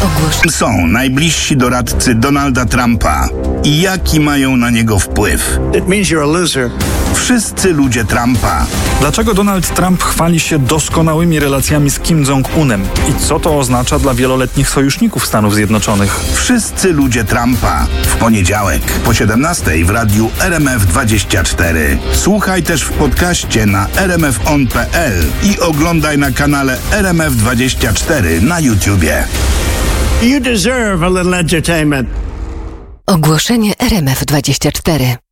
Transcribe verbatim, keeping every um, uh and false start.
Ogłoszenie. Są najbliżsi doradcy Donalda Trumpa. I jaki mają na niego wpływ? It means you're a loser. Wszyscy ludzie Trumpa. Dlaczego Donald Trump chwali się doskonałymi relacjami z Kim Jong-unem? I co to oznacza dla wieloletnich sojuszników Stanów Zjednoczonych? Wszyscy ludzie Trumpa. W poniedziałek po siedemnastej w radiu R M F dwadzieścia cztery. Słuchaj też w podcaście na r m f on kropka p l i oglądaj na kanale R M F dwadzieścia cztery na YouTubie. You deserve a little entertainment. Ogłoszenie R M F dwadzieścia cztery.